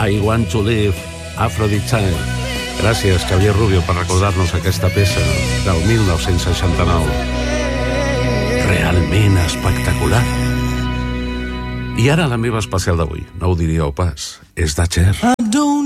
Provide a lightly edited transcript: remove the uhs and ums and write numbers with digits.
I Want to Live, Aphrodite Child. Gràcies, Xavier Rubio, per recordar-nos aquesta peça del 1969. Realment espectacular. I ara la meva especial d'avui, no ho diríeu pas, és de Cher.